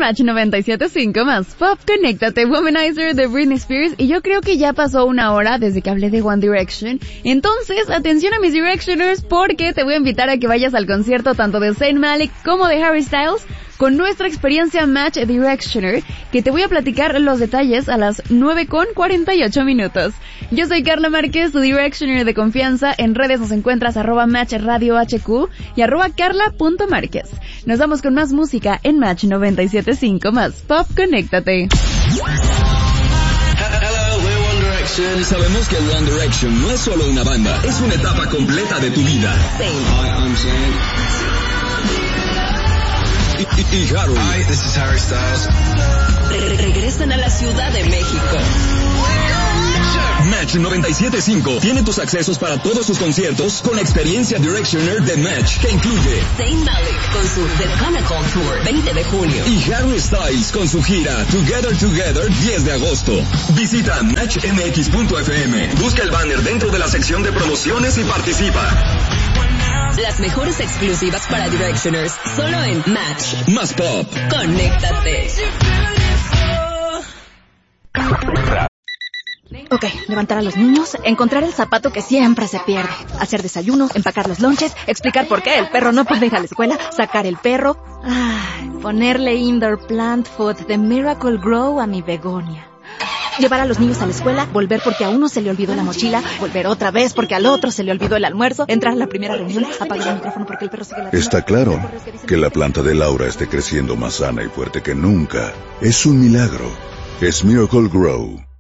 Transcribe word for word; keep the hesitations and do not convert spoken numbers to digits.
Match noventa y siete punto cinco más Pop, conéctate, Womanizer de Britney Spears. Y yo creo que ya pasó una hora desde que hablé de One Direction. Entonces, atención a mis Directioners, porque te voy a invitar a que vayas al concierto tanto de Zayn Malik como de Harry Styles con nuestra experiencia Match Directioner, que te voy a platicar los detalles a las nueve con cuarenta y ocho minutos. Yo soy Carla Márquez, tu Directioner de confianza. En redes nos encuentras arroba Match Radio H Q y arroba carla.márquez. Nos vamos con más música en Match noventa y siete punto cinco más Pop, conéctate. Sabemos que One Direction no es solo una banda, es una etapa completa de tu vida. Hi, I'm Zayn. Y, y, y Harry. Hi, this is Harry Styles. Re- regresan a la Ciudad de México. Match noventa y siete punto cinco tiene tus accesos para todos sus conciertos con la experiencia Directioner de Match, que incluye Zayn Malik con su The Chronicle Tour veinte de junio y Harry Styles con su gira Together Together diez de agosto. Visita match m x punto f m, busca el banner dentro de la sección de promociones y participa. Las mejores exclusivas para Directioners, solo en Match. Más Pop. Conéctate. Ok, levantar a los niños, encontrar el zapato que siempre se pierde, hacer desayuno, empacar los lonches, explicar por qué el perro no puede ir a la escuela, sacar el perro, ay, ponerle indoor plant food de Miracle Grow a mi begonia. Llevar a los niños a la escuela, volver porque a uno se le olvidó la mochila, volver otra vez porque al otro se le olvidó el almuerzo, entrar a la primera reunión, apagar el micrófono porque el perro sigue ladrando. Está claro que la planta de Laura esté creciendo más sana y fuerte que nunca. Es un milagro. Es Miracle Grow.